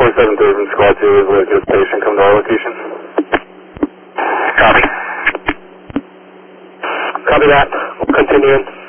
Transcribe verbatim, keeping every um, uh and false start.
seven three from Squad two is with your patient. Come to our location. Copy. Copy that. We'll continue in.